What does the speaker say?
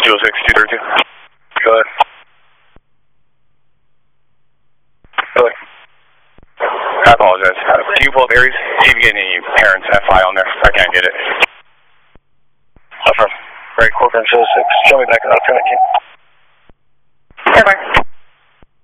206, 232. Go ahead. Go ahead. I apologize. Can you pull up Aries? See if you get any parents FI on there. I can't get it. Affirm. Right, Corcoran 206. Show me back up. Turn it. Over.